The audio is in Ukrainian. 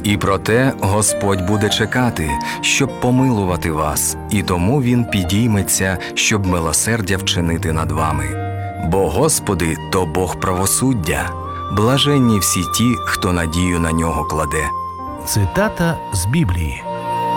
І проте Господь буде чекати, щоб помилувати вас, і тому Він підійметься, щоб милосердя вчинити над вами. Бо Господи – то Бог правосуддя, блаженні всі ті, хто надію на Нього кладе». Цитата з Біблії.